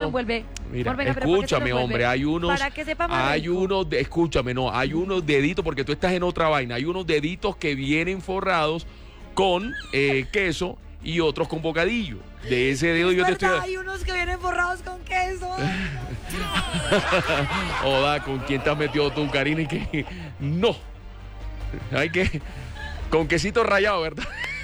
envuelve. Mira, Venga, escúchame, hombre, hay unos... Para que sepa más Hay rico. unos, escúchame, no, hay unos deditos, porque tú estás en otra vaina, hay unos deditos que vienen forrados con queso y otros con bocadillo. De ese dedo yo te estoy... Hay unos que vienen forrados con queso. Oda, ¿con quién te has metido tú, Karina? Y que no. Hay que... Con quesito rallado, ¿verdad?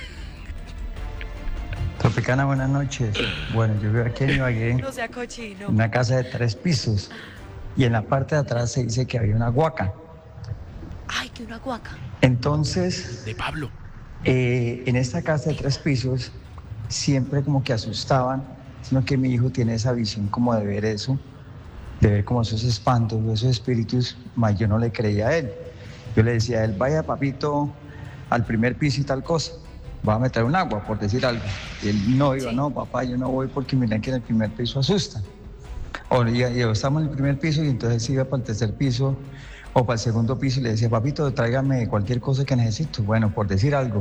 Tropicana, buenas noches. Bueno, yo vivo aquí en Ibagué, No sea cochino. una casa de 3 pisos. Y en la parte de atrás se dice que había una huaca. Ay, que una guaca. Entonces, De Pablo. en esta casa de 3 pisos, siempre como que asustaban, sino que mi hijo tiene esa visión como de ver eso, de ver como esos espantos, esos espíritus, mas yo no le creía a él. Yo le decía a él, vaya papito al primer piso y tal cosa, va a meter un agua, por decir algo. Y él no iba, Sí. no, papá, yo no voy porque miren que en el primer piso asustan. O y estamos en el primer piso y entonces iba para el tercer piso o para el segundo piso y le decía, papito, tráigame cualquier cosa que necesito. Bueno, por decir algo,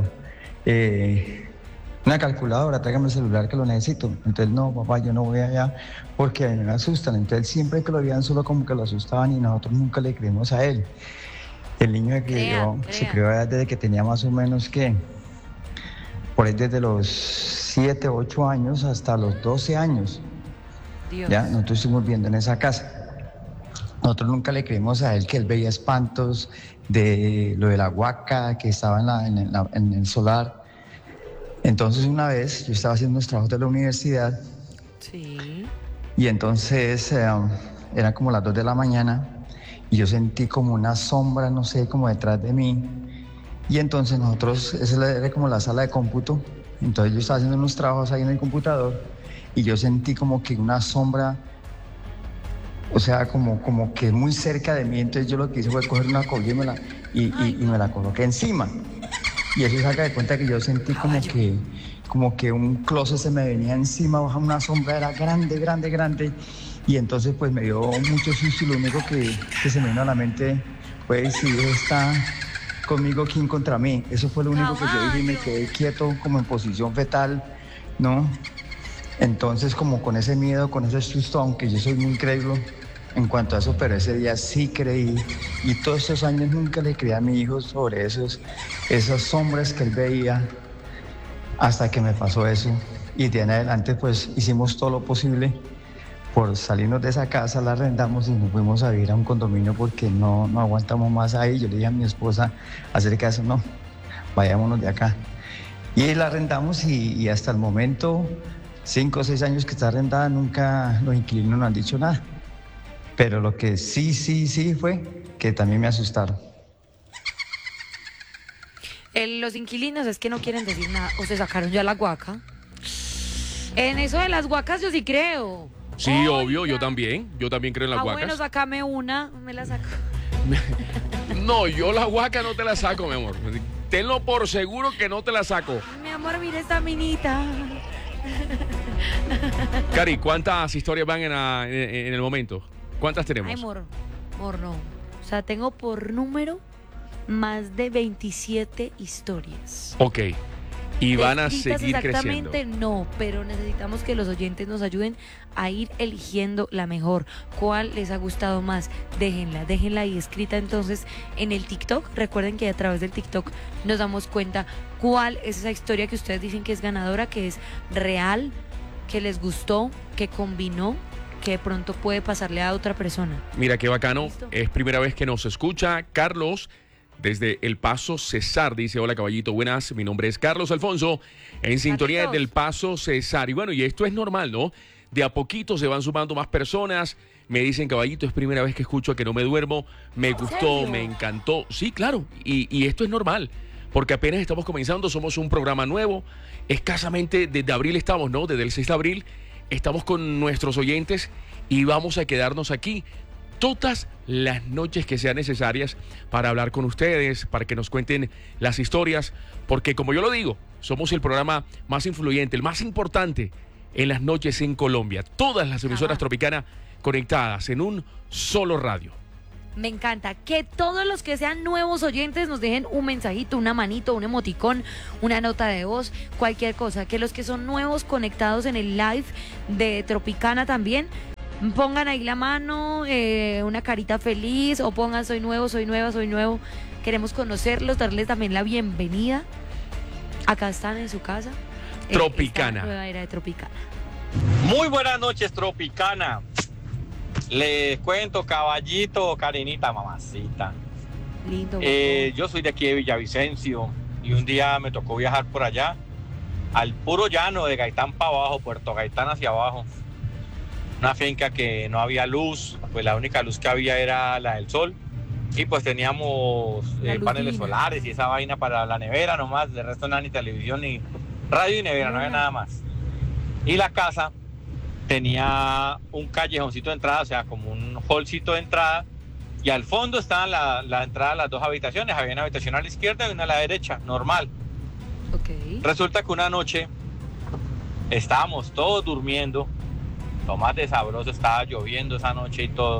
una calculadora, tráigame el celular que lo necesito. Entonces, no, papá, yo no voy allá porque a mí me asustan. Entonces, siempre que lo veían solo como que lo asustaban y nosotros nunca le creímos a él. El niño se crió desde que tenía más o menos que, por ahí desde los 7, 8 años hasta los 12 años. Dios. Ya, nosotros estuvimos viendo en esa casa. Nosotros nunca le creímos a él que él veía espantos de lo de la huaca que estaba en el solar. Entonces una vez yo estaba haciendo unos trabajos de la universidad Sí. y entonces eran como las 2 de la mañana y yo sentí como una sombra, no sé, como detrás de mí. Y entonces esa era como la sala de cómputo. Entonces yo estaba haciendo unos trabajos ahí en el computador y yo sentí como que una sombra, o sea, como que muy cerca de mí. Entonces yo lo que hice fue coger una cobija y me la coloqué encima. Y eso saca de cuenta que yo sentí como que un closet se me venía encima, una sombra era grande, grande, grande. Y entonces pues me dio mucho susto y lo único que se me vino a la mente fue, si Dios está conmigo, ¿quién contra mí? Eso fue lo único que yo dije y me quedé quieto como en posición fetal, ¿no? Entonces como con ese miedo, con ese susto, aunque yo soy muy incrédulo en cuanto a eso, pero ese día sí creí y todos estos años nunca le creí a mi hijo sobre esas sombras que él veía hasta que me pasó eso. Y de en adelante pues hicimos todo lo posible por salirnos de esa casa, la arrendamos y nos fuimos a vivir a un condominio porque no aguantamos más ahí. Yo le dije a mi esposa acerca de eso, no, vayámonos de acá. Y la arrendamos y hasta el momento, 5 o 6 años que está arrendada, nunca los inquilinos nos han dicho nada. Pero lo que sí fue que también me asustaron. Los inquilinos es que no quieren decir nada. O se sacaron ya la guaca. En eso de las guacas yo sí creo. Sí, obvio, yo también creo en las guacas. Bueno, sácame una, me la saco. No, yo la guaca no te la saco, mi amor. Tenlo por seguro que no te la saco. Mi amor, mira esta minita. Cari, ¿cuántas historias van en el momento? ¿Cuántas tenemos? Ay, amor, no. O sea, tengo por número más de 27 historias. Ok. Y van a Descritas seguir exactamente creciendo. no, pero necesitamos que los oyentes nos ayuden a ir eligiendo la mejor. ¿Cuál les ha gustado más? Déjenla ahí escrita entonces en el TikTok. Recuerden que a través del TikTok nos damos cuenta cuál es esa historia que ustedes dicen que es ganadora, que es real, que les gustó, que combinó, que de pronto puede pasarle a otra persona. Mira qué bacano. ¿Listo? Es primera vez que nos escucha Carlos desde El Paso, Cesar. Dice, hola caballito, buenas. Mi nombre es Carlos Alfonso, en sintonía Carlitos. del Paso, Cesar. Y bueno, y esto es normal, ¿no? De a poquito se van sumando más personas. Me dicen, caballito, es primera vez que escucho a Que No Me Duermo. Me gustó, serio? me encantó. Sí, claro. Y esto es normal, porque apenas estamos comenzando. Somos un programa nuevo. Escasamente desde abril estamos, ¿no? Desde el 6 de abril estamos con nuestros oyentes y vamos a quedarnos aquí todas las noches que sean necesarias para hablar con ustedes, para que nos cuenten las historias, porque como yo lo digo, somos el programa más influyente, el más importante en las noches en Colombia. Todas las emisoras tropicanas conectadas en un solo radio. Me encanta que todos los que sean nuevos oyentes nos dejen un mensajito, una manito, un emoticón, una nota de voz, cualquier cosa. Que los que son nuevos conectados en el live de Tropicana también Pongan ahí la mano, una carita feliz, o pongan soy nuevo, soy nueva, soy nuevo. Queremos conocerlos, darles también la bienvenida. Acá están en su casa. Tropicana. Esta nueva era de Tropicana. Muy buenas noches, Tropicana. Les cuento, caballito, Karinita, mamacita. Lindo. Yo soy de aquí de Villavicencio y un día me tocó viajar por allá, al puro llano de Gaitán para abajo, Puerto Gaitán hacia abajo. Una finca que no había luz, pues la única luz que había era la del sol. Y pues teníamos paneles solares y esa vaina para la nevera nomás, de resto nada, ni televisión, ni radio y nevera, no había nada más. Y la casa tenía un callejoncito de entrada, o sea, como un hallcito de entrada, y al fondo estaban la entrada de las dos habitaciones. Había una habitación a la izquierda y una a la derecha, normal. Okay. Resulta que una noche estábamos todos durmiendo, lo más de sabroso, estaba lloviendo esa noche y todo,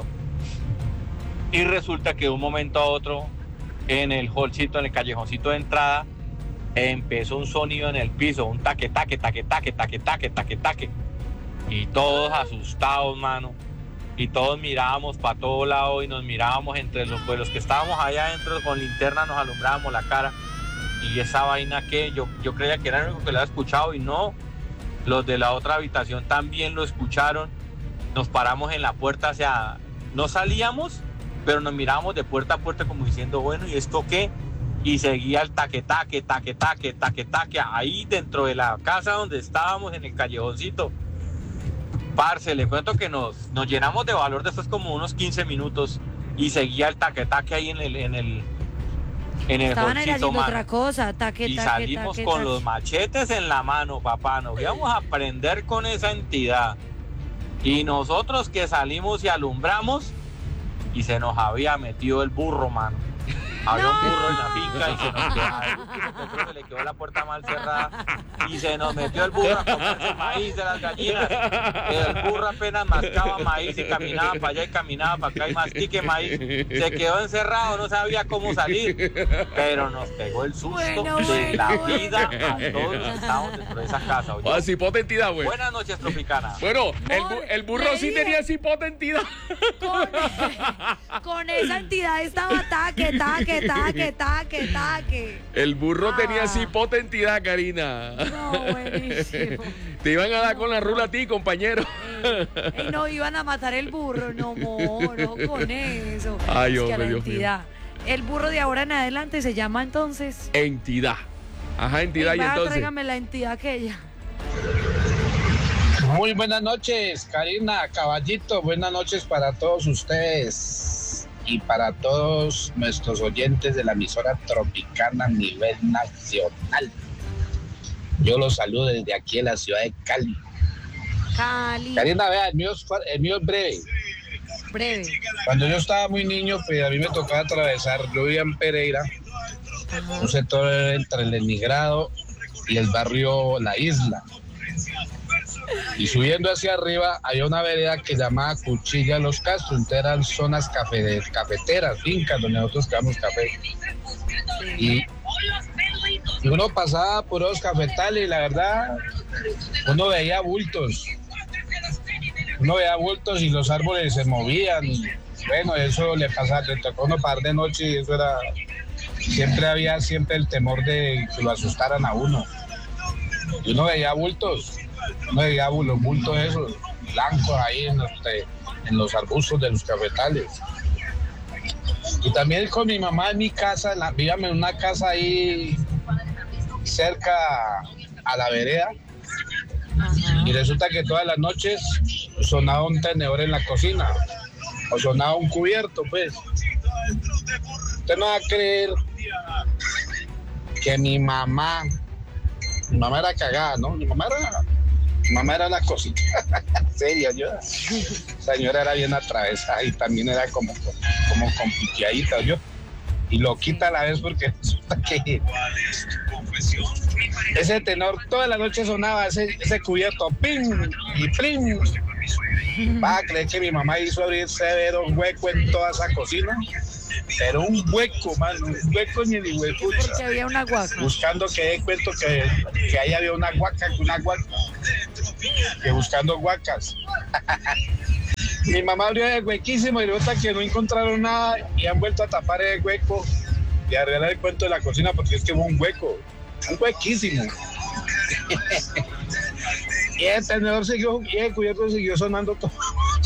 y resulta que de un momento a otro, en el hallcito, en el callejoncito de entrada, empezó un sonido en el piso, un taque, taque, taque, taque, taque, taque, taque, taque. Y todos asustados, mano. Y todos mirábamos para todo lado y nos mirábamos entre los que estábamos allá adentro con linterna, nos alumbrábamos la cara. Y esa vaina que yo creía que era el único que lo había escuchado y no. Los de la otra habitación también lo escucharon. Nos paramos en la puerta, o sea, no salíamos, pero nos mirábamos de puerta a puerta como diciendo, bueno, ¿y esto qué? Y seguía el taque, taque, taque, taque, taque, taque, ahí dentro de la casa donde estábamos, en el callejoncito. Parce, le cuento que nos llenamos de valor después como unos 15 minutos y seguía el taque, taque ahí en el Estaban ahí haciendo mano. otra cosa, taque, Y taque, salimos taque, con taque. los machetes en la mano, papá, nos íbamos a prender con esa entidad. Y nosotros que salimos y alumbramos, y se nos había metido el burro, mano. Había un burro en la finca y se nos quedó, se le quedó la puerta mal cerrada y se nos metió el burro a comerse el maíz de las gallinas. El burro apenas mascaba maíz y caminaba para allá y caminaba para acá y mastique maíz. Se quedó encerrado, no sabía cómo salir, pero nos pegó el susto de la vida a todos los que estábamos dentro de esa casa. Ah, cipote entidad, güey. Buenas noches, Tropicana. Bueno, el burro sí tenía cipote entidad. Con esa entidad estaba taque, taque, taque, taque, taque. El burro tenía cipote entidad, Karina. No, buenísimo. Te iban a dar con la rula a ti, compañero. Y no iban a matar el burro, no moro con eso. Ay, es que a hombre, la Dios mío. entidad. El burro de ahora en adelante se llama entonces. Entidad. Ajá, entidad. Ey, Y va, entonces. tráigame la entidad aquella. Muy buenas noches, Karina, Caballito, buenas noches para todos ustedes y para todos nuestros oyentes de la emisora Tropicana a nivel nacional. Yo los saludo desde aquí en la ciudad de Cali. Cali. Karina, vea, el mío es breve. Breve. Cuando yo estaba muy niño, pues a mí me tocaba atravesar, yo vivía en Pereira, un sector entre el Emigrado y el barrio La Isla. Y subiendo hacia arriba había una vereda que llamaba Cuchilla Los Castros, entonces eran zonas cafeteras, fincas donde nosotros quedamos café. Y uno pasaba por los cafetales y la verdad uno veía bultos. Uno veía bultos y los árboles se movían. Y, bueno, eso le pasaba, le tocó uno par de noche y eso era... Siempre había el temor de que lo asustaran a uno. Y uno veía bultos. Uno veía los bultos esos, blancos ahí en los arbustos de los cafetales. Y también con mi mamá en mi casa, vivíamos en una casa ahí cerca a la vereda. Y resulta que todas las noches sonaba un tenedor en la cocina, o sonaba un cubierto, pues. Usted no va a creer que mi mamá era cagada, ¿no? Mi mamá era una cosita, seria, yo. La señora era bien atravesada y también era como compliqueadita, yo. Y loquita a la vez porque resulta que ese tenor toda la noche sonaba ese cubierto, pim y plim. Va a creer que mi mamá hizo abrir severo un hueco en toda esa cocina. Pero un hueco, mano, un hueco ni el hueco. Porque había una guaca. Buscando que dé cuento que ahí había una guaca, que buscando guacas. Mi mamá abrió el huequísimo y resulta que no encontraron nada y han vuelto a tapar el hueco y a arreglar el cuento de la cocina porque es que hubo un huequísimo. Y el tenedor siguió, y el cubierto siguió sonando todo.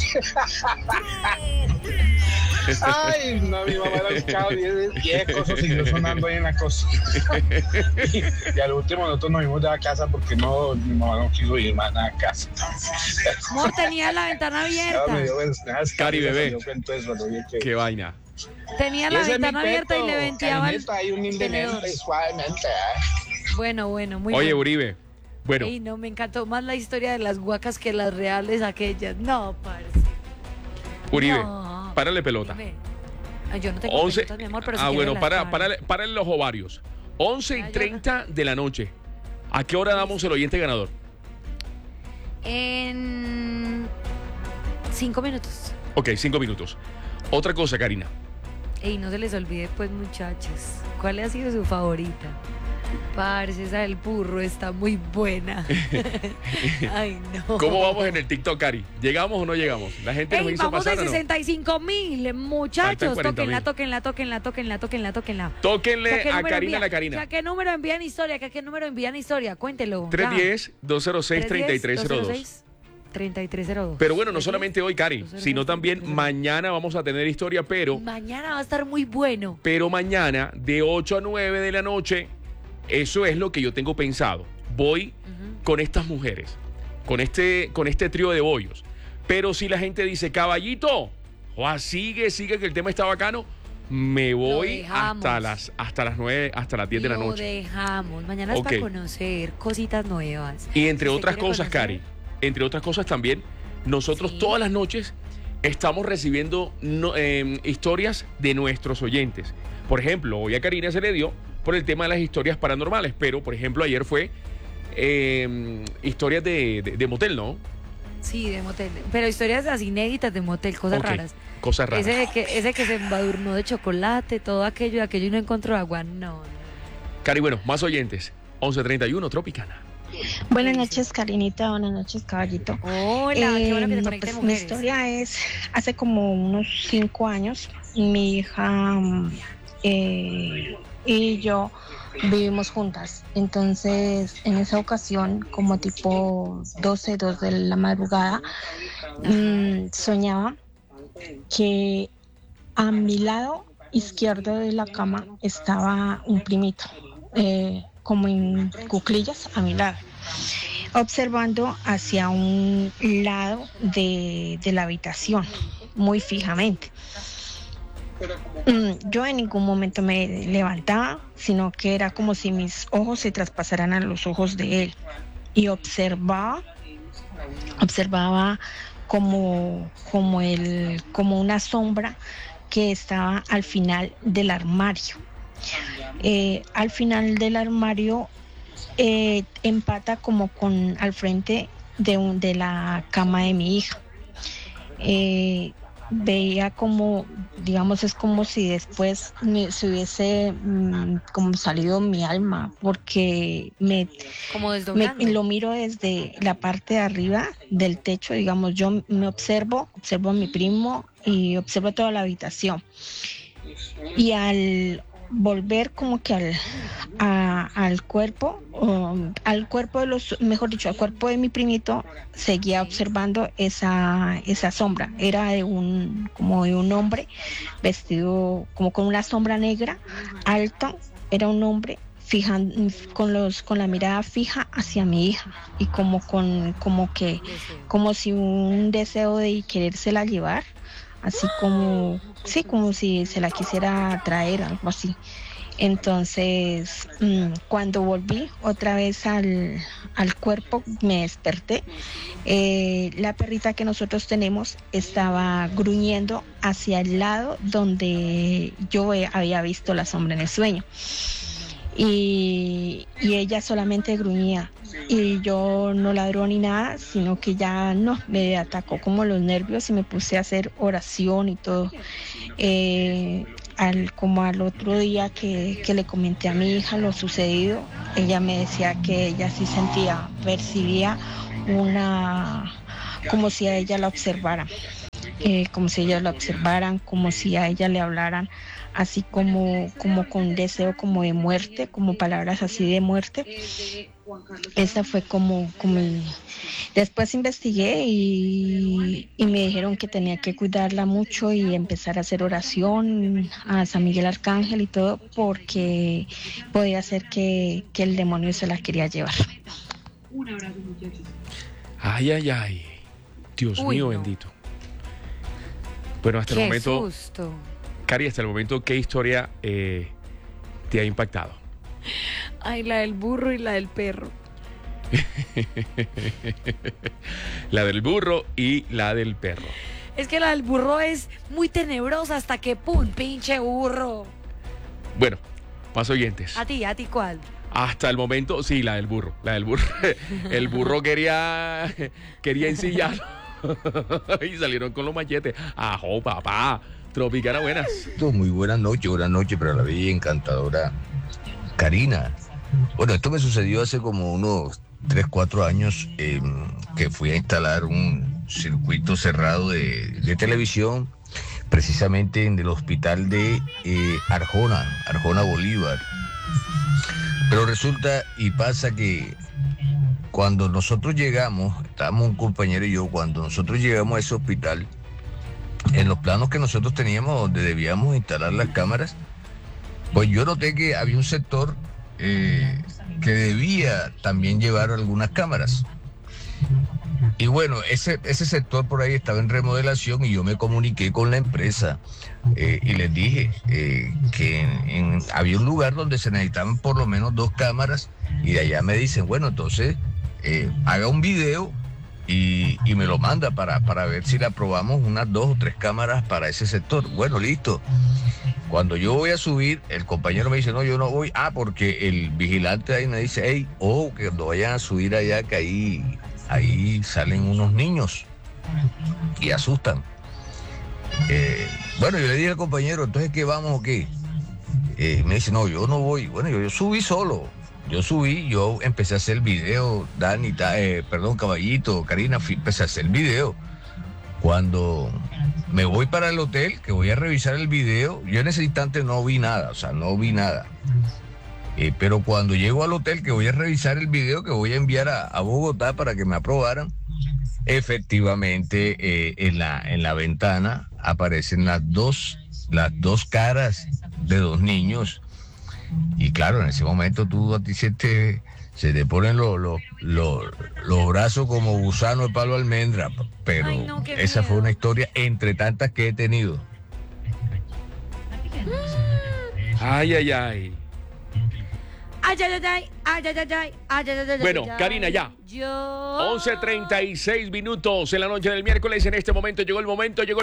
Ay, no, mi mamá era buscado y el coso siguió sonando ahí en la cocina. Y al último nosotros nos fuimos de la casa porque mi mamá no quiso ir más a casa. Amor, tenía la ventana abierta. Cari, bebé. Qué vaina. Tenía la ventana abierta y le venteaba el hay un tenedor. Suavemente. Bueno, muy Oye, bien. Uribe. Bueno. Ey, no, me encantó más la historia de las guacas que las reales aquellas. No, parce. Uribe, No. párale pelota. Dime. Ay, yo no tengo 11. pelotas, mi amor, pero si quieres Bueno, lanzar. párale los ovarios. 11:30 de la noche. ¿A qué hora damos el oyente ganador? En 5 minutos. Ok, 5 minutos. Otra cosa, Karina. Ey, no se les olvide, pues, muchachos. ¿Cuál ha sido su favorita? Parce, esa del burro está muy buena. Ay, no. ¿Cómo vamos en el TikTok, Cari? ¿Llegamos o no llegamos? La gente nos Ey, hizo vamos de pasar, ¿o no? 65,000, muchachos. Faltan 40,000. Tóquenla. Tóquenle ¿Qué a número Karina envían? la Karina. ¿A qué número envían historia? ¿Qué número envían historia? Cuéntelo. 310-206-3302. 3302. Pero bueno, no solamente hoy, Cari, 206, sino también 3302. mañana vamos a tener historia, pero Mañana va a estar muy bueno. mañana de 8 a 9 de la noche, eso es lo que yo tengo pensado. Voy con estas mujeres, con este trío de bollos. Pero si la gente dice, caballito, sigue, que el tema está bacano, me voy hasta las 9, hasta las 10 de la noche. Lo dejamos. Mañana es Ok. para conocer cositas nuevas. Y entre Si usted otras quiere cosas, conocer- Cari, entre otras cosas también, nosotros Sí. todas las noches estamos recibiendo historias de nuestros oyentes. Por ejemplo, hoy a Karina se le dio por el tema de las historias paranormales, pero por ejemplo ayer fue historias de motel, ¿no? Sí, de motel. Pero historias así inéditas de motel, cosas Ok, raras. Cosas raras. Ese que se embadurnó de chocolate, todo aquello y no encontró agua. No. Cari, bueno, más oyentes. 11:31, Tropicana. Buenas noches, Karinita. Buenas noches, caballito. Hola, qué bueno que te No, conecten pues, mi mujeres. historia es, hace como unos 5 años, mi hija y yo vivimos juntas. Entonces, en esa ocasión, como tipo 2 de la madrugada, soñaba que a mi lado izquierdo de la cama estaba un primito, como en cuclillas a mi lado, observando hacia un lado de la habitación, muy fijamente. Yo en ningún momento me levantaba, sino que era como si mis ojos se traspasaran a los ojos de él y observaba como una sombra que estaba al final del armario. Al final del armario empata como con al frente de la cama de mi hija. Veía como, digamos, es como si después se hubiese como salido mi alma, porque Como desdoblando. lo miro desde la parte de arriba del techo, digamos, yo me observo a mi primo y observo toda la habitación. Y al volver como que al cuerpo al cuerpo de mi primito, seguía observando esa sombra. Era como de un hombre vestido como con una sombra negra, alto, era un hombre con la mirada fija hacia mi hija y como si un deseo de querérsela llevar, así como si se la quisiera traer, algo así. Entonces, cuando volví otra vez al cuerpo, me desperté. La perrita que nosotros tenemos estaba gruñendo hacia el lado donde yo había visto la sombra en el sueño. Y ella solamente gruñía. Y yo no ladró ni nada, sino que ya me atacó como los nervios y me puse a hacer oración y todo. Como al otro día que le comenté a mi hija lo sucedido, ella me decía que ella sí percibía como si a ella la observara. como si ellas la observaran, como si a ella le hablaran, así como con deseo como de muerte, como palabras así de muerte. Esa fue Después investigué y me dijeron que tenía que cuidarla mucho y empezar a hacer oración a San Miguel Arcángel y todo, porque podía ser que el demonio se la quería llevar. Ay, ay, ay. Dios mío, no. bendito. Bueno, hasta el Qué momento, susto. Cari, hasta el momento, ¿qué historia te ha impactado? Ay, la del burro y la del perro. La del burro y la del perro. Es que la del burro es muy tenebrosa hasta que ¡pum! Pinche burro. Bueno, más oyentes. ¿A ti cuál? Hasta el momento, sí, la del burro. La del burro. El burro quería ensillarlo. Y salieron con los machetes. Ajo, papá. Tropicana, buenas. Muy buenas noches para la bella y encantadora Karina. Bueno, esto me sucedió hace como unos 3-4 años, que fui a instalar un circuito cerrado de televisión, precisamente en el hospital de Arjona Bolívar. Pero resulta y pasa que cuando nosotros llegamos, estábamos un compañero y yo, cuando nosotros llegamos a ese hospital, en los planos que nosotros teníamos donde debíamos instalar las cámaras, pues yo noté que había un sector que debía también llevar algunas cámaras. Y bueno, ese sector por ahí estaba en remodelación y yo me comuniqué con la empresa y les dije que había un lugar donde se necesitaban por lo menos 2 cámaras y de allá me dicen, bueno, entonces haga un video y me lo manda para ver si le aprobamos unas 2 o 3 cámaras para ese sector. Bueno, listo. Cuando yo voy a subir, el compañero me dice, no, yo no voy. Porque el vigilante ahí me dice, hey, que cuando vayan a subir allá, que ahí salen unos niños y asustan. Bueno, yo le dije al compañero, entonces, ¿qué vamos o qué? Me dice, no, yo no voy. Bueno, yo subí solo. Yo empecé a hacer el video, Caballito, Karina, empecé a hacer el video. Cuando me voy para el hotel, que voy a revisar el video, yo en ese instante no vi nada. Pero cuando llego al hotel, que voy a revisar el video, que voy a enviar a Bogotá para que me aprobaran, efectivamente en la ventana aparecen las dos caras de 2 niños. Y claro, en ese momento a ti se te ponen los brazos como gusano de palo de almendra, pero ay, no, qué esa fue miedo. una historia entre tantas que he tenido. Ay, ay, ay. Ay, ay, ay, ay, ay, ay, ay, ay, ay, ay, ay, Bueno, ay, Karina, ya. 11:36 minutos en la noche del miércoles. En este momento llegó el momento de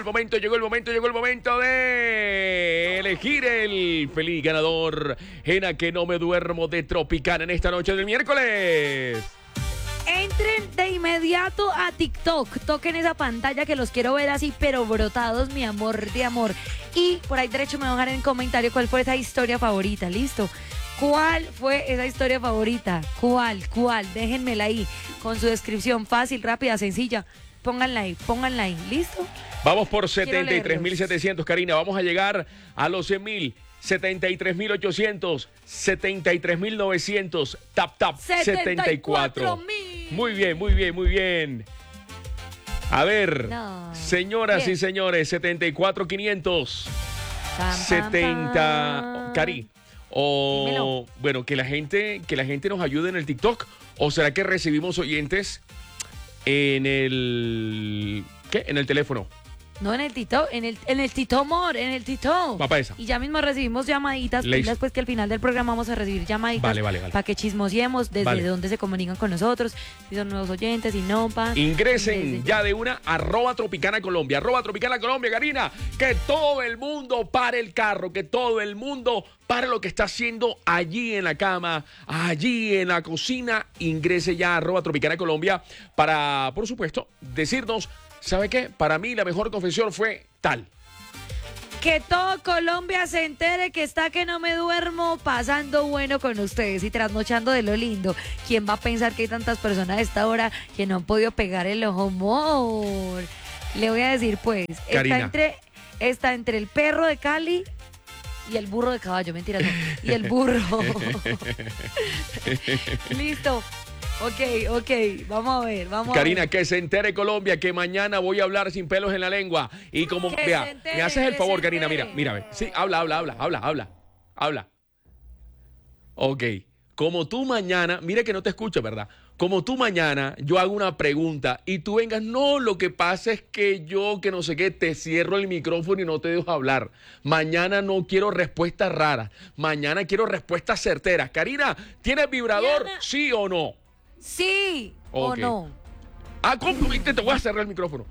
elegir el feliz ganador en Que No Me Duermo de Tropicana en esta noche del miércoles. Entren de inmediato a TikTok, toquen esa pantalla que los quiero ver así, pero brotados, mi amor de amor. Y por ahí derecho me van a dejar en comentario cuál fue esa historia favorita, ¿listo? ¿Cuál fue esa historia favorita? ¿Cuál? Déjenmela ahí con su descripción fácil, rápida, sencilla. Pónganla ahí, ¿listo? Vamos por Quiero 73.700, Karina. Vamos a llegar a los 100.000. 73.800, 73.900, tap, 74. Muy bien. A ver, No. señoras Bien. y señores, 74.500, 70, Cari. Dímelo. Bueno, que la gente nos ayude en el TikTok, o será que recibimos oyentes en el teléfono. No, en el Tito, en el Tito Amor, en el Tito. Va pa' esa. Y ya mismo recibimos llamaditas, Listo. después que al final del programa vamos a recibir llamaditas. Vale. Para que chismosiemos desde Vale. dónde se comunican con nosotros, si son nuevos oyentes, si no, Ingresen ya de una @Tropicana Colombia, Karina, que todo el mundo pare el carro, que todo el mundo pare lo que está haciendo allí en la cama, allí en la cocina. Ingrese ya a @Tropicana Colombia para, por supuesto, decirnos, ¿sabe qué? Para mí la mejor confesión fue tal. Que todo Colombia se entere que está Que No Me Duermo pasando bueno con ustedes y trasnochando de lo lindo. ¿Quién va a pensar que hay tantas personas a esta hora que no han podido pegar el ojo, amor? Le voy a decir, pues, Karina. está entre el perro de Cali y el burro de caballo. Mentira, no. Y el burro. Listo. Ok. Vamos a ver. Karina, que se entere Colombia que mañana voy a hablar sin pelos en la lengua. Y como, Que vea, se entere, me haces el que favor, se Karina, entere. mira, ve. Sí, habla. Ok. Como tú mañana, mira que no te escucho, ¿verdad? Como tú mañana, yo hago una pregunta y tú vengas, no, lo que pasa es que yo, que no sé qué, te cierro el micrófono y no te dejo hablar. Mañana no quiero respuestas raras. Mañana quiero respuestas certeras. Karina, ¿tienes vibrador? Diana. ¿Sí o no? Sí Ok. o no. Ah, ¿cómo? Te voy a cerrar el micrófono.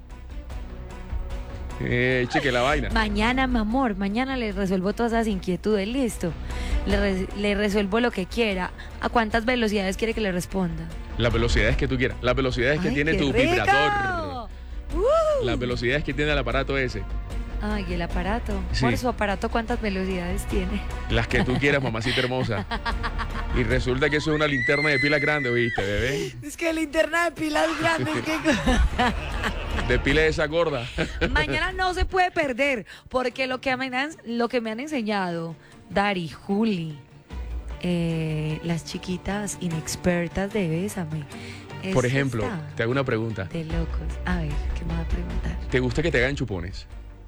Cheque la vaina. Mañana, mi amor, mañana le resuelvo todas esas inquietudes, listo. Le resuelvo lo que quiera. ¿A cuántas velocidades quiere que le responda? Las velocidades que tú quieras. Las velocidades que Ay, tiene qué tu rico. vibrador. Las velocidades que tiene el aparato ese. Ay, el aparato. Sí. Por su aparato, ¿cuántas velocidades tiene? Las que tú quieras, mamacita hermosa. Y resulta que eso es una linterna de pila grande, ¿oíste, bebé? Es que linterna de pilas grandes. De pila de esa gorda. Mañana no se puede perder, porque lo que me han enseñado Dari, Juli, las chiquitas inexpertas de Bésame. Por esto ejemplo, está te hago una pregunta. de locos. A ver, ¿qué me va a preguntar? ¿Te gusta que te hagan chupones?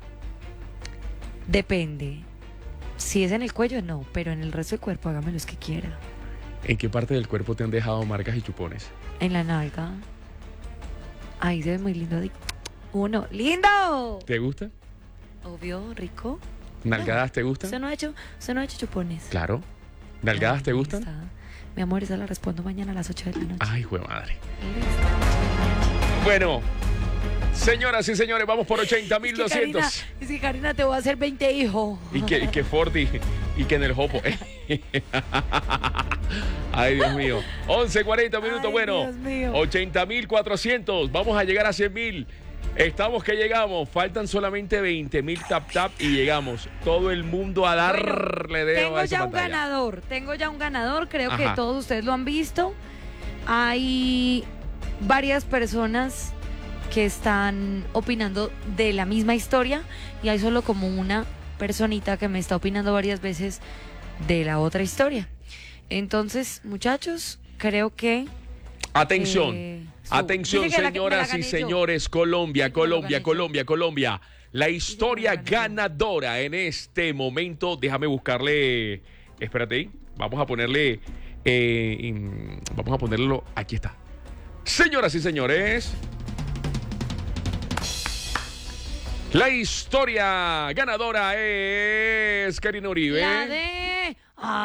Depende. Si es en el cuello, no, pero en el resto del cuerpo hágame los que quiera. ¿En qué parte del cuerpo te han dejado marcas y chupones? En la nalga. Ahí se ve muy lindo. Uno, ¡lindo! ¿Te gusta? Obvio, rico. ¿Nalgadas te gustan? Usted no ha hecho chupones. Claro. ¿Nalgadas te Ahí gustan? está. Mi amor, esa la respondo mañana a las 8 de la noche. Ay, jue madre. Listo. Bueno, señoras y señores, vamos por 80.200. Es que Karina, te voy a hacer 20 hijos. Y que Forti y que en el Jopo. Ay, Dios mío. 11:40 minutos. Ay, bueno, Dios mío. 80.400. Vamos a llegar a 100.000. Estamos que llegamos. Faltan solamente 20.000 tap y llegamos. Todo el mundo a darle dedo Tengo a esa ya un pantalla. ganador. Creo que Ajá. todos ustedes lo han visto. Hay varias personas que están opinando de la misma historia y hay solo como una personita que me está opinando varias veces de la otra historia. Entonces, muchachos, creo que Atención. Atención, Dice que me la señoras y gané yo. señores. Colombia, Dice que me lo gané Colombia, Colombia. La historia gané yo. ganadora en este momento. Déjame buscarle. Espérate ahí. Vamos a ponerle. Vamos a ponerlo. Aquí está. Señoras y señores. La historia ganadora es Karina Uribe. la de...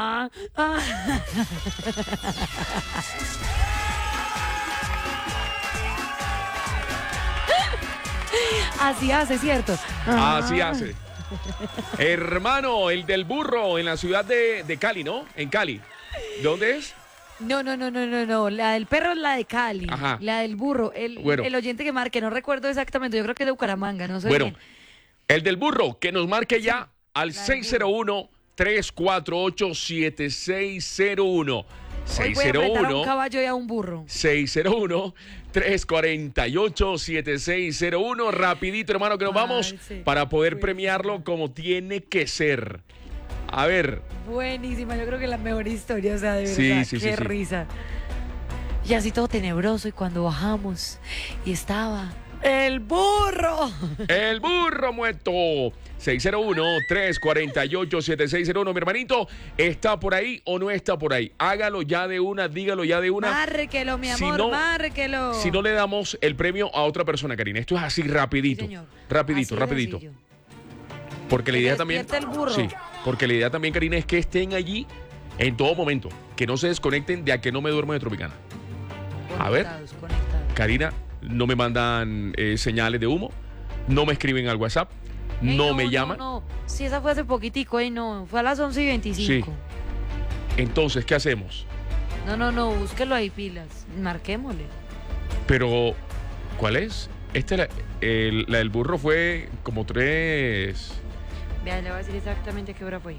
Así hace, ¿cierto? Así hace. Hermano, el del burro en la ciudad de Cali, ¿no? En Cali. ¿Dónde es? No. La del perro es la de Cali. Ajá. La del burro. Bueno. El oyente que marque, no recuerdo exactamente. Yo creo que es de Bucaramanga, no sé Bueno, bien. el del burro, que nos marque ya al la del 601-348-7601. Hoy voy a apretar a un caballo y a un burro. 601-348-7601. Rapidito, hermano, que nos vamos Parce, para poder buenísimo. premiarlo como tiene que ser. A ver, Buenísima, yo creo que la mejor historia, o sea, de Sí, verdad, sí, qué sí, sí. risa. Y así todo tenebroso, y cuando bajamos, y estaba el burro. el burro muerto. 601-348-7601. Mi hermanito, ¿está por ahí o no está por ahí? Hágalo ya de una, dígalo ya de una. Márquelo, mi Si amor, no- márquelo. Si no le damos el premio a otra persona, Karina. Esto es así rapidito. Sí, señor. Rapidito, Así de rapidito. sencillo. Porque la Que idea también. despierte el burro. Sí, porque la idea también, Karina, es que estén allí en todo momento. Que no se desconecten de a que no me duermo de Tropicana. A ver. Conectados. Karina, no me mandan señales de humo, no me escriben al WhatsApp, Ey, no me llaman. No. Sí, esa fue hace poquitico, no. Fue a las 11:25. Sí. Entonces, ¿qué hacemos? No, búsquelo ahí, pilas. Marquémosle. Pero, ¿cuál es? La del burro fue como 3. Vea, le voy a decir exactamente qué hora fue.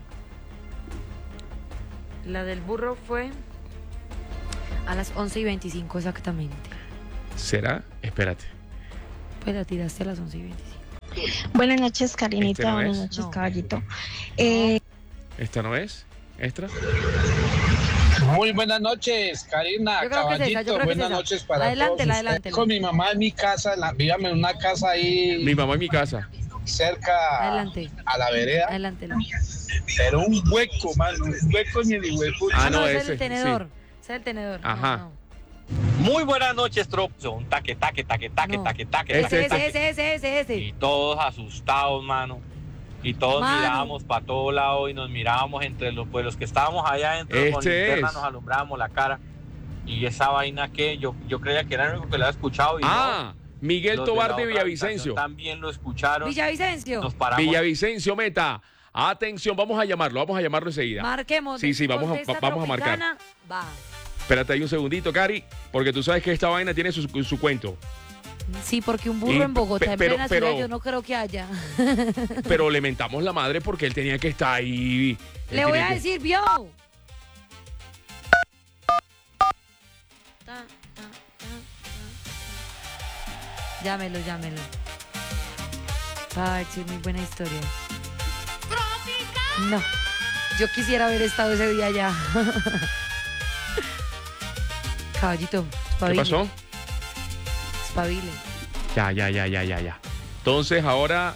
La del burro fue a las 11:25 exactamente. ¿Será? Espérate. Pues la tiraste a las 11:25. Buenas noches, Karinita. ¿Este no Buenas es? noches, No. caballito. ¿Esta no es? ¿Extra? Muy buenas noches, Karina, Yo creo que es esa, yo caballito. creo que Buenas es esa. noches para Adelántela, todos. adelántela. Con mi mamá en mi casa, víbame en una casa ahí Mi mamá en mi casa. cerca Adelante. a la vereda. Adelántela. Pero un hueco, mano, un hueco ni el hueco. Ah, no, ese es ese, el tenedor. Ese es el tenedor. No, Ajá. no. Muy buenas noches, tropo. Un taque, taque, taque, taque, No. taque, taque, Ese, taque, Ese. Y todos asustados, mano. Y todos Mano. mirábamos para todo lado y nos mirábamos entre los que estábamos allá adentro con Este linterna, es. nos alumbrábamos la cara. Y esa vaina que yo creía que era el único que lo había escuchado. Y Ah, Miguel no, los Tobar la de otra Villavicencio. habitación también lo escucharon. Villavicencio. Nos paramos. Villavicencio, Meta. Atención, vamos a llamarlo enseguida. Marquemos. Sí, vamos a Contesta marcar. Tropicana. Va. Espérate ahí un segundito, Cari, porque tú sabes que esta vaina tiene su cuento. Sí, porque un burro Y en Bogotá, en pero- plena pero- ciudad, yo no creo que haya. Pero le mentamos la madre porque él tenía que estar ahí. Él Le voy tenía a que- decir, vio. Ta, ta, ta, ta. Llámelo. Parche, muy buena historia. No, yo quisiera haber estado ese día allá. Caballito, ¿Qué espabile. pasó? Espabile. Ya. Entonces ahora,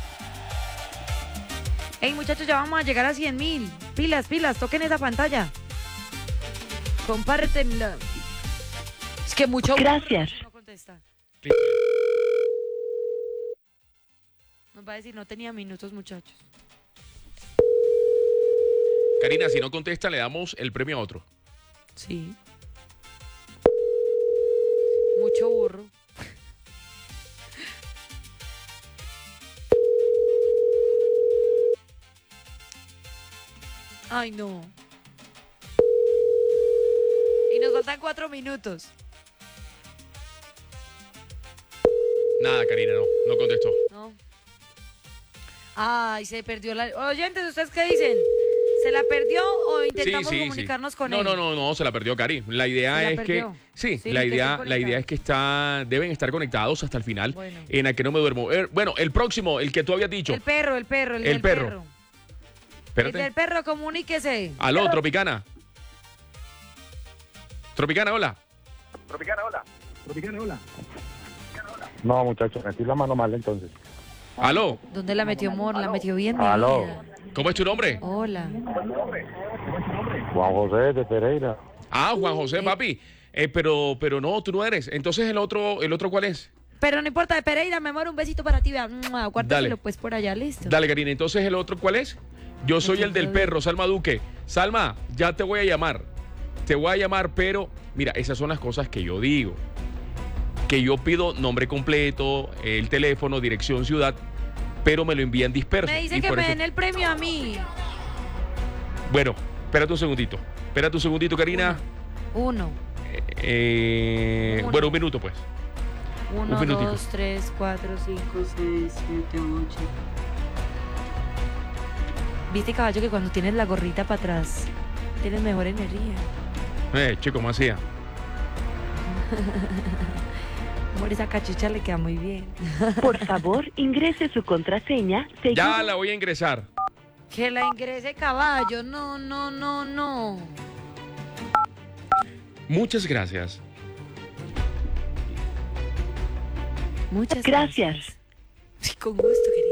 Ey, muchachos, ya vamos a llegar a 100,000. Pilas, toquen esa pantalla. Compártenla. Es que mucho... Gracias. No contesta. Nos va a decir, no tenía minutos, muchachos. Karina, si no contesta, le damos el premio a otro. Sí. Mucho burro. Ay, no. Y nos faltan 4 minutos. Nada, Karina, no contestó. ¿No? Ay, se perdió la... Oyentes, ¿ustedes qué dicen? ¿Se la perdió o intentamos comunicarnos con él? No, se la perdió, Cari. La idea Se la es perdió. que sí, Sí, la que idea estén es que deben estar conectados hasta el final. Bueno. En el que no me duermo. Bueno, el próximo, el que tú habías dicho. El perro, El del perro. El Espérate. del perro, comuníquese. Aló, Tropicana. Tropicana, hola. No, muchachos, metí la mano mal entonces. Aló. ¿Dónde la metió Mor? La metió bien, mi Aló. vida. ¿Cómo es tu nombre? Hola. Juan José de Pereira. Ah, Juan José, papi. Pero no, tú no eres. Entonces el otro ¿cuál es? Pero no importa, de Pereira, mi amor, un besito para ti. Vea. Guárdaselo Dale. pues por allá, listo. Dale, Karina. Entonces el otro, ¿cuál es? Yo soy el del perro, Salma Duque. Salma, ya te voy a llamar. Te voy a llamar, pero mira, esas son las cosas que yo digo. Que yo pido nombre completo, el teléfono, dirección, ciudad, pero me lo envían disperso. Me dice Y que por me eso- den el premio a mí. Bueno, espérate un segundito. Karina. Uno. Uno. Bueno, un minuto, pues. 1, minutico. 2, 3, 4, 5, 6, 7, 8. ¿Viste, caballo, que cuando tienes la gorrita para atrás tienes mejor energía? Chico, ¿cómo hacía? Amor, esa cachucha le queda muy bien. Por favor, ingrese su contraseña. Ya la voy a ingresar. Que la ingrese, caballo. No. Muchas gracias. Muchas Gracias. Sí, con gusto, querida.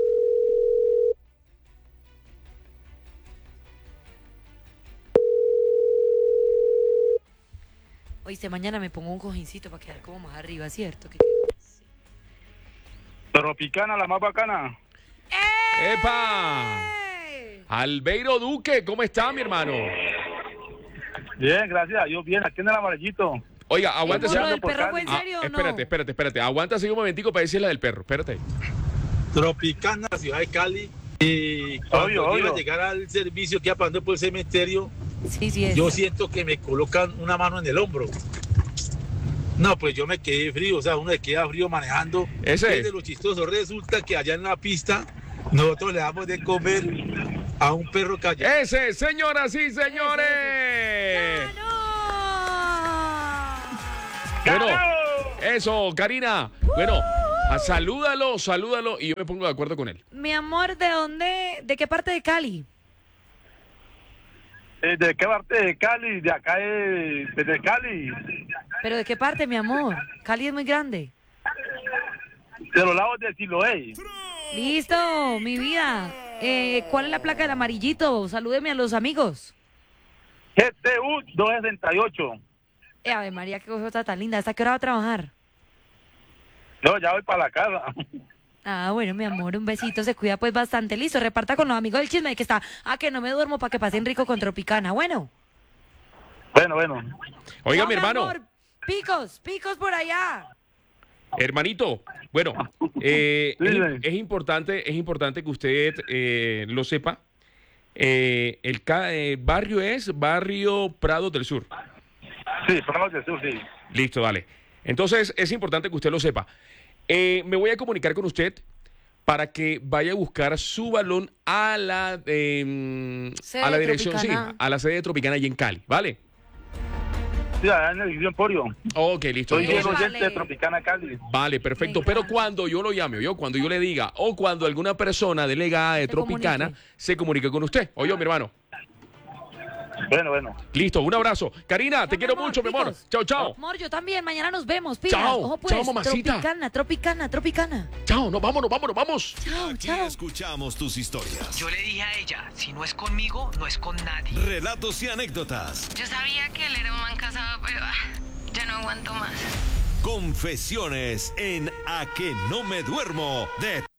Oíste, mañana me pongo un cojincito para quedar como más arriba, ¿cierto? Tropicana, la más bacana. ¡Epa! Albeiro Duque, ¿cómo está, mi hermano? Bien, gracias a Dios, bien, aquí en el amarillito. Oiga, aguántese. ¿Lo del perro fue en serio o no? Espérate. Aguántase un momentico para decir la del perro. Espérate. Tropicana, ciudad de Cali. Y cuando Obvio. iba a llegar al servicio que iba pasando por el cementerio, Sí, es. yo siento que me colocan una mano en el hombro. No, pues yo me quedé frío, o sea, uno se queda frío manejando. Ese. Es de lo chistoso. Resulta que allá en la pista nosotros le damos de comer a un perro callejero. Ese, señoras y señores. Bueno, eso, Karina. Bueno, Salúdalo y yo me pongo de acuerdo con él. Mi amor, ¿de dónde? ¿De qué parte de Cali? ¿De qué parte de Cali? De acá de Cali. ¿Pero de qué parte, mi amor? Cali es muy grande. De los lados de Siloé. Listo, mi vida. ¿Cuál es la placa del amarillito? Salúdeme a los amigos. GTU 268. Ave María, qué cosa tan linda. ¿Hasta qué hora va a trabajar? No, ya voy para la casa. Ah, bueno, mi amor, un besito, se cuida pues bastante. Listo, reparta con los amigos del chisme de que está. Que no me duermo para que pasen rico con Tropicana. Bueno. Bueno. Oiga, No, mi hermano. amor, picos por allá. Hermanito, bueno, es importante que usted lo sepa. El barrio es Barrio Prado del Sur. Sí, Prado del Sur, sí. Listo, dale. Entonces, es importante que usted lo sepa. Me voy a comunicar con usted para que vaya a buscar su balón a la dirección, sí, a la sede de Tropicana allí en Cali, ¿vale? Sí, allá en el edificio Emporio. Ok, listo. Soy Entonces, oyente de Tropicana Cali. Vale, perfecto. Pero cuando yo lo llame, cuando yo le diga, o cuando alguna persona delegada de Tropicana se comunique con usted. Oye, mi hermano. Bueno. Listo, un abrazo. Karina, te quiero mucho, mi amor. Chao. Amor, yo también. Mañana nos vemos. Pilas. Chao. Ojo, pues. Chao, mamacita. Tropicana. Chao, vámonos. Aquí escuchamos tus historias. Yo le dije a ella, si no es conmigo, no es con nadie. Relatos y anécdotas. Yo sabía que él era un man casado, pero ya no aguanto más. Confesiones en A que no me duermo de